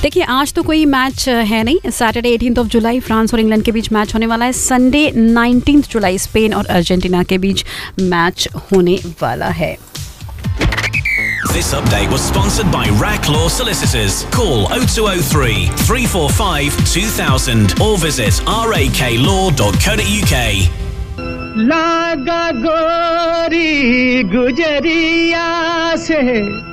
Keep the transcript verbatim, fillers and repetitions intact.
देखिए आज तो कोई मैच है नहीं। Saturday eighteenth of July France और इंग्लैंड के बीच मैच होने वाला है। संडे नाइनटीन्थ जुलाई स्पेन और अर्जेंटीना के बीच मैच होने वाला है। This update was sponsored by Rack Law Solicitors. Call oh two oh three, three four five, two thousand or visit raklaw dot co dot uk. लागा गोरी गुजरिया से